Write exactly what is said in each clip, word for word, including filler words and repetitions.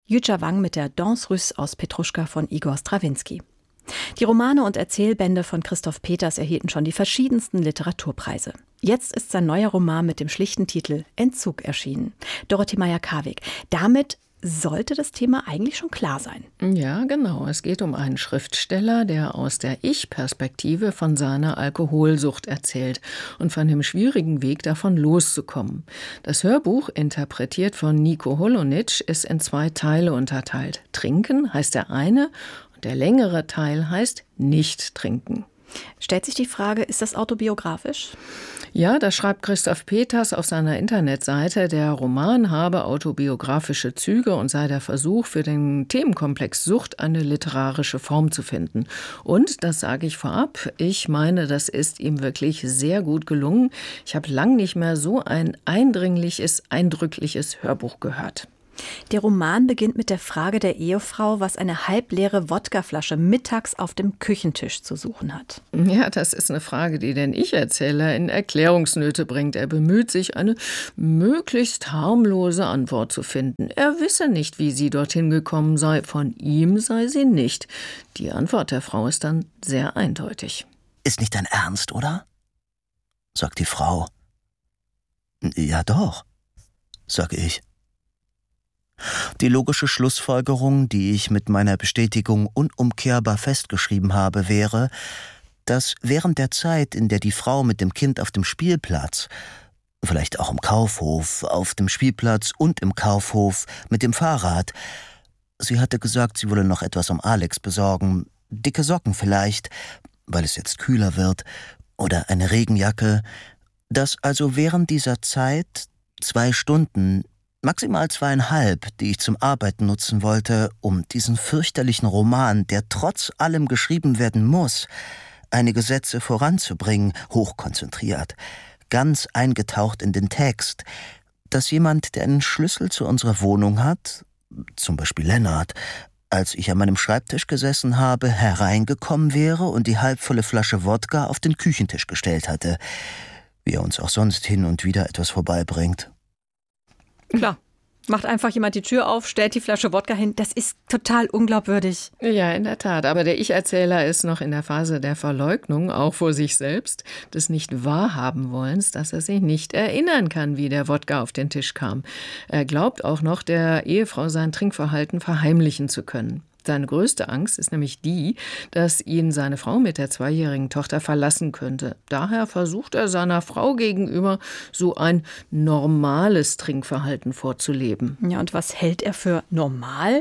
Jüja Wang mit der Danse Russe aus Petruschka von Igor Strawinski. Die Romane und Erzählbände von Christoph Peters erhielten schon die verschiedensten Literaturpreise. Jetzt ist sein neuer Roman mit dem schlichten Titel Entzug erschienen. Dorothee Meyer-Karwig. Damit sollte das Thema eigentlich schon klar sein. Ja, genau. Es geht um einen Schriftsteller, der aus der Ich-Perspektive von seiner Alkoholsucht erzählt und von dem schwierigen Weg davon loszukommen. Das Hörbuch, interpretiert von Nico Holonitsch, ist in zwei Teile unterteilt. Trinken heißt der eine und der längere Teil heißt Nicht trinken. Stellt sich die Frage, ist das autobiografisch? Ja, das schreibt Christoph Peters auf seiner Internetseite. Der Roman habe autobiografische Züge und sei der Versuch, für den Themenkomplex Sucht eine literarische Form zu finden. Und, das sage ich vorab, ich meine, das ist ihm wirklich sehr gut gelungen. Ich habe lang nicht mehr so ein eindringliches, eindrückliches Hörbuch gehört. Der Roman beginnt mit der Frage der Ehefrau, was eine halbleere Wodkaflasche mittags auf dem Küchentisch zu suchen hat. Ja, das ist eine Frage, die den Ich-Erzähler in Erklärungsnöte bringt. Er bemüht sich, eine möglichst harmlose Antwort zu finden. Er wisse nicht, wie sie dorthin gekommen sei. Von ihm sei sie nicht. Die Antwort der Frau ist dann sehr eindeutig. Ist nicht dein Ernst, oder? Sagt die Frau. Ja doch, sag ich. Die logische Schlussfolgerung, die ich mit meiner Bestätigung unumkehrbar festgeschrieben habe, wäre, dass während der Zeit, in der die Frau mit dem Kind auf dem Spielplatz, vielleicht auch im Kaufhof, auf dem Spielplatz und im Kaufhof, mit dem Fahrrad, sie hatte gesagt, sie wolle noch etwas um Alex besorgen, dicke Socken vielleicht, weil es jetzt kühler wird, oder eine Regenjacke, dass also während dieser Zeit zwei Stunden, maximal zweieinhalb, die ich zum Arbeiten nutzen wollte, um diesen fürchterlichen Roman, der trotz allem geschrieben werden muss, einige Sätze voranzubringen, hochkonzentriert, ganz eingetaucht in den Text, dass jemand, der einen Schlüssel zu unserer Wohnung hat, zum Beispiel Lennart, als ich an meinem Schreibtisch gesessen habe, hereingekommen wäre und die halbvolle Flasche Wodka auf den Küchentisch gestellt hatte, wie er uns auch sonst hin und wieder etwas vorbeibringt. Klar. Macht einfach jemand die Tür auf, stellt die Flasche Wodka hin. Das ist total unglaubwürdig. Ja, in der Tat. Aber der Ich-Erzähler ist noch in der Phase der Verleugnung, auch vor sich selbst, des Nicht-Wahrhaben-Wollens, dass er sich nicht erinnern kann, wie der Wodka auf den Tisch kam. Er glaubt auch noch, der Ehefrau sein Trinkverhalten verheimlichen zu können. Seine größte Angst ist nämlich die, dass ihn seine Frau mit der zweijährigen Tochter verlassen könnte. Daher versucht er seiner Frau gegenüber so ein normales Trinkverhalten vorzuleben. Ja, und was hält er für normal?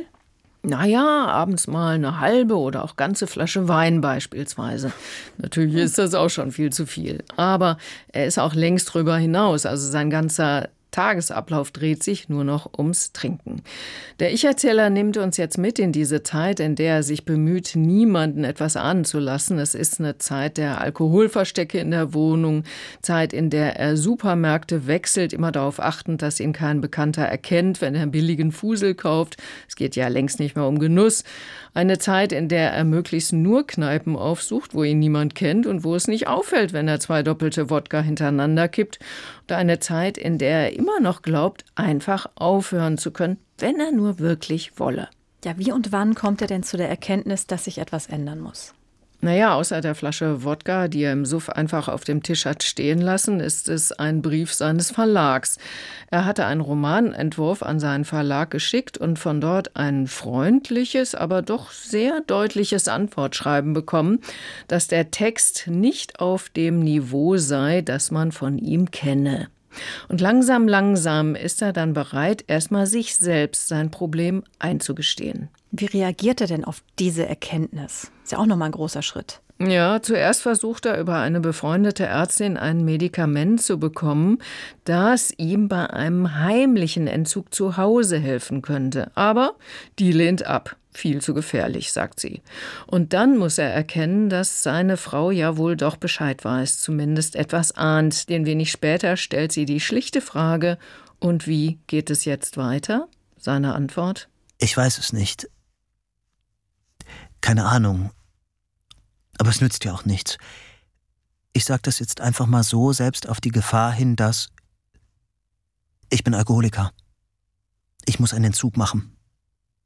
Naja, abends mal eine halbe oder auch ganze Flasche Wein beispielsweise. Natürlich ist das auch schon viel zu viel. Aber er ist auch längst drüber hinaus. Also sein ganzer Tagesablauf dreht sich nur noch ums Trinken. Der Ich-Erzähler nimmt uns jetzt mit in diese Zeit, in der er sich bemüht, niemanden etwas ahnen zu lassen. Es ist eine Zeit der Alkoholverstecke in der Wohnung, Zeit, in der er Supermärkte wechselt, immer darauf achtend, dass ihn kein Bekannter erkennt, wenn er einen billigen Fusel kauft. Es geht ja längst nicht mehr um Genuss. Eine Zeit, in der er möglichst nur Kneipen aufsucht, wo ihn niemand kennt und wo es nicht auffällt, wenn er zwei doppelte Wodka hintereinander kippt. Und eine Zeit, in der er immer noch glaubt, einfach aufhören zu können, wenn er nur wirklich wolle. Ja, wie und wann kommt er denn zu der Erkenntnis, dass sich etwas ändern muss? Naja, außer der Flasche Wodka, die er im Suff einfach auf dem Tisch hat stehen lassen, ist es ein Brief seines Verlags. Er hatte einen Romanentwurf an seinen Verlag geschickt und von dort ein freundliches, aber doch sehr deutliches Antwortschreiben bekommen, dass der Text nicht auf dem Niveau sei, das man von ihm kenne. Und langsam, langsam ist er dann bereit, erstmal sich selbst sein Problem einzugestehen. Wie reagiert er denn auf diese Erkenntnis? Ist ja auch nochmal ein großer Schritt. Ja, zuerst versucht er über eine befreundete Ärztin ein Medikament zu bekommen, das ihm bei einem heimlichen Entzug zu Hause helfen könnte. Aber die lehnt ab. Viel zu gefährlich, sagt sie. Und dann muss er erkennen, dass seine Frau ja wohl doch Bescheid weiß, zumindest etwas ahnt. Denn wenig später stellt sie die schlichte Frage: Und wie geht es jetzt weiter? Seine Antwort: Ich weiß es nicht. Keine Ahnung. Aber es nützt ja auch nichts. Ich sage das jetzt einfach mal so, selbst auf die Gefahr hin, dass ich bin Alkoholiker. Ich muss einen Entzug machen.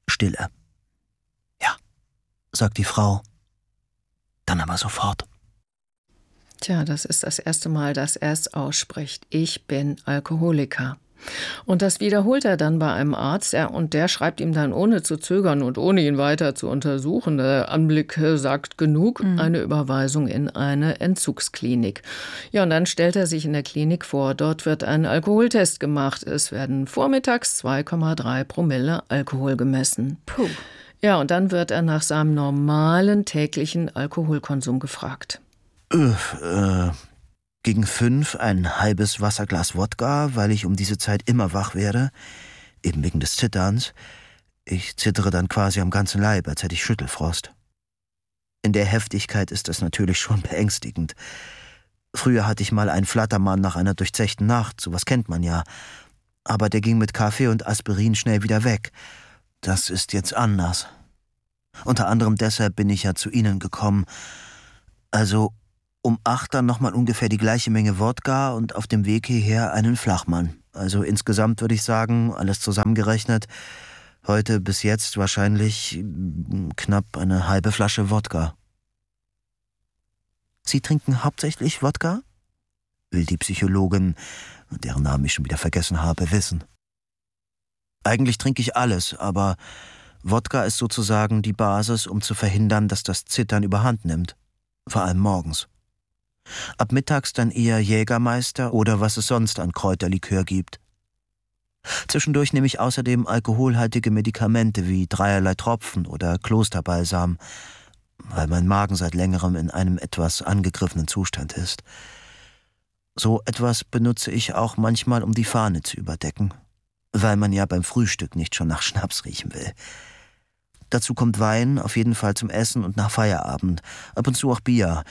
Stille. Ja, sagt die Frau. Dann aber sofort. Tja, das ist das erste Mal, dass er es ausspricht. Ich bin Alkoholiker. Und das wiederholt er dann bei einem Arzt, er, und der schreibt ihm dann ohne zu zögern und ohne ihn weiter zu untersuchen, der Anblick sagt genug, mhm. eine Überweisung in eine Entzugsklinik. Ja, und dann stellt er sich in der Klinik vor, dort wird ein Alkoholtest gemacht. Es werden vormittags zwei Komma drei Promille Alkohol gemessen. Puh. Ja, und dann wird er nach seinem normalen täglichen Alkoholkonsum gefragt. Äh, äh... Gegen fünf ein halbes Wasserglas Wodka, weil ich um diese Zeit immer wach werde, eben wegen des Zitterns. Ich zittere dann quasi am ganzen Leib, als hätte ich Schüttelfrost. In der Heftigkeit ist das natürlich schon beängstigend. Früher hatte ich mal einen Flattermann nach einer durchzechten Nacht, sowas kennt man ja. Aber der ging mit Kaffee und Aspirin schnell wieder weg. Das ist jetzt anders. Unter anderem deshalb bin ich ja zu Ihnen gekommen. Also um acht dann nochmal ungefähr die gleiche Menge Wodka und auf dem Weg hierher einen Flachmann. Also insgesamt würde ich sagen, alles zusammengerechnet, heute bis jetzt wahrscheinlich knapp eine halbe Flasche Wodka. Sie trinken hauptsächlich Wodka? Will die Psychologin, deren Namen ich schon wieder vergessen habe, wissen. Eigentlich trinke ich alles, aber Wodka ist sozusagen die Basis, um zu verhindern, dass das Zittern überhand nimmt. Vor allem morgens. Ab mittags dann eher Jägermeister oder was es sonst an Kräuterlikör gibt. Zwischendurch nehme ich außerdem alkoholhaltige Medikamente wie dreierlei Tropfen oder Klosterbalsam, weil mein Magen seit längerem in einem etwas angegriffenen Zustand ist. So etwas benutze ich auch manchmal, um die Fahne zu überdecken, weil man ja beim Frühstück nicht schon nach Schnaps riechen will. Dazu kommt Wein, auf jeden Fall zum Essen und nach Feierabend, ab und zu auch Bier.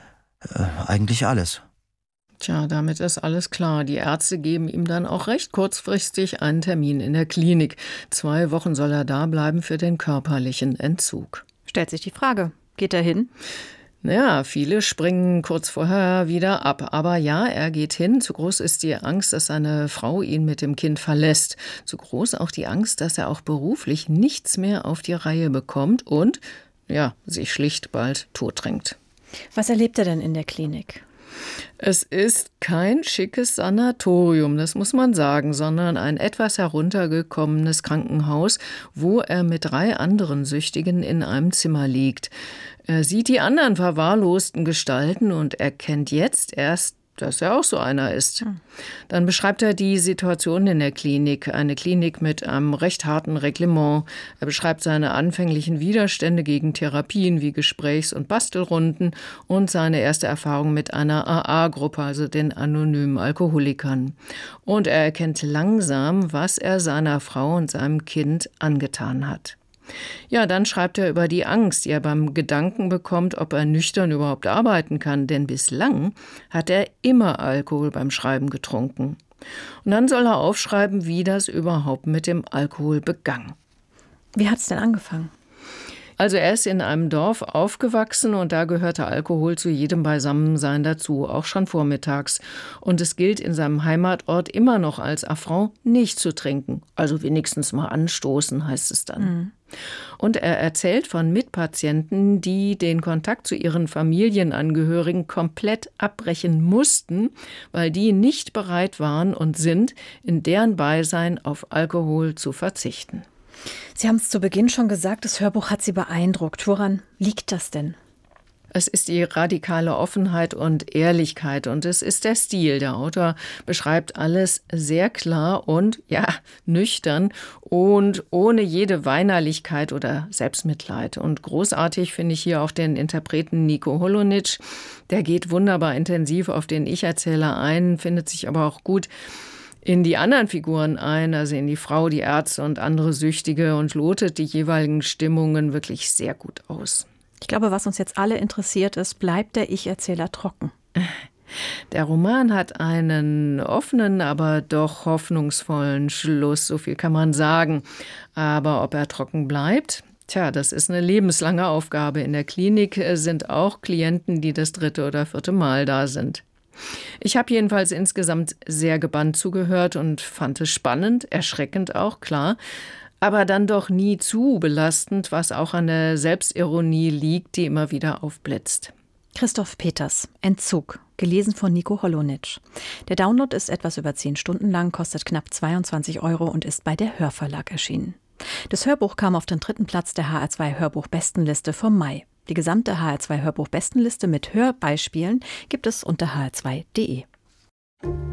Äh, eigentlich alles. Tja, damit ist alles klar. Die Ärzte geben ihm dann auch recht kurzfristig einen Termin in der Klinik. Zwei Wochen soll er da bleiben für den körperlichen Entzug. Stellt sich die Frage, geht er hin? Naja, viele springen kurz vorher wieder ab. Aber ja, er geht hin. Zu groß ist die Angst, dass seine Frau ihn mit dem Kind verlässt. Zu groß auch die Angst, dass er auch beruflich nichts mehr auf die Reihe bekommt und, ja, sich schlicht bald totrinkt. Was erlebt er denn in der Klinik? Es ist kein schickes Sanatorium, das muss man sagen, sondern ein etwas heruntergekommenes Krankenhaus, wo er mit drei anderen Süchtigen in einem Zimmer liegt. Er sieht die anderen verwahrlosten Gestalten und erkennt jetzt erst, dass er auch so einer ist. Dann beschreibt er die Situation in der Klinik, eine Klinik mit einem recht harten Reglement. Er beschreibt seine anfänglichen Widerstände gegen Therapien wie Gesprächs- und Bastelrunden und seine erste Erfahrung mit einer A A-Gruppe, also den anonymen Alkoholikern. Und er erkennt langsam, was er seiner Frau und seinem Kind angetan hat. Ja, dann schreibt er über die Angst, die er beim Gedanken bekommt, ob er nüchtern überhaupt arbeiten kann, denn bislang hat er immer Alkohol beim Schreiben getrunken. Und dann soll er aufschreiben, wie das überhaupt mit dem Alkohol begann. Wie hat es denn angefangen? Also er ist in einem Dorf aufgewachsen und da gehörte Alkohol zu jedem Beisammensein dazu, auch schon vormittags. Und es gilt in seinem Heimatort immer noch als Affront, nicht zu trinken. Also wenigstens mal anstoßen, heißt es dann. Mhm. Und er erzählt von Mitpatienten, die den Kontakt zu ihren Familienangehörigen komplett abbrechen mussten, weil die nicht bereit waren und sind, in deren Beisein auf Alkohol zu verzichten. Sie haben es zu Beginn schon gesagt, das Hörbuch hat Sie beeindruckt. Woran liegt das denn? Es ist die radikale Offenheit und Ehrlichkeit und es ist der Stil. Der Autor beschreibt alles sehr klar und, ja, nüchtern und ohne jede Weinerlichkeit oder Selbstmitleid. Und großartig finde ich hier auch den Interpreten Nico Holonitsch. Der geht wunderbar intensiv auf den Ich-Erzähler ein, findet sich aber auch gut in die anderen Figuren ein, also in die Frau, die Ärzte und andere Süchtige und lotet die jeweiligen Stimmungen wirklich sehr gut aus. Ich glaube, was uns jetzt alle interessiert ist, bleibt der Ich-Erzähler trocken? Der Roman hat einen offenen, aber doch hoffnungsvollen Schluss, so viel kann man sagen. Aber ob er trocken bleibt? Tja, das ist eine lebenslange Aufgabe. In der Klinik sind auch Klienten, die das dritte oder vierte Mal da sind. Ich habe jedenfalls insgesamt sehr gebannt zugehört und fand es spannend, erschreckend auch, klar. aber dann doch nie zu belastend, was auch an der Selbstironie liegt, die immer wieder aufblitzt. Christoph Peters, Entzug, gelesen von Nico Holonitsch. Der Download ist etwas über zehn Stunden lang, kostet knapp zweiundzwanzig Euro und ist bei der Hörverlag erschienen. Das Hörbuch kam auf den dritten Platz der H R zwei Hörbuch-Bestenliste vom Mai. Die gesamte H R zwei Hörbuch-Bestenliste mit Hörbeispielen gibt es unter h r zwei punkt d e.